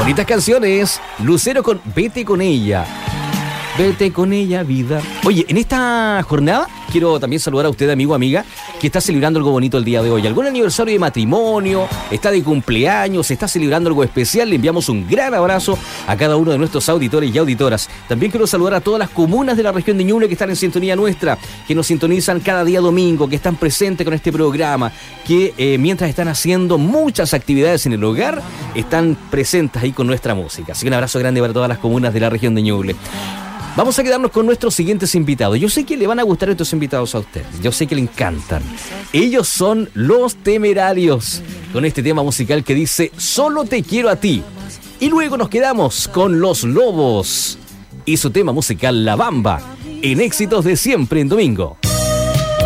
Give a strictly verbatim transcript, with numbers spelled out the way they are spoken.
Bonitas canciones. Lucero con Vete con ella. Vete con ella, vida. Oye, en esta jornada quiero también saludar a usted, amigo, amiga, que está celebrando algo bonito el día de hoy. ¿Algún aniversario de matrimonio? ¿Está de cumpleaños? ¿Está celebrando algo especial? Le enviamos un gran abrazo a cada uno de nuestros auditores y auditoras. También quiero saludar a todas las comunas de la región de Ñuble que están en sintonía nuestra, que nos sintonizan cada día domingo, que están presentes con este programa, que eh, mientras están haciendo muchas actividades en el hogar, están presentes ahí con nuestra música. Así que un abrazo grande para todas las comunas de la región de Ñuble. Vamos a quedarnos con nuestros siguientes invitados. Yo sé que le van a gustar estos invitados a ustedes. Yo sé que le encantan. Ellos son Los Temerarios, con este tema musical que dice Solo te quiero a ti. Y luego nos quedamos con Los Lobos y su tema musical La Bamba, en Éxitos de Siempre en Domingo.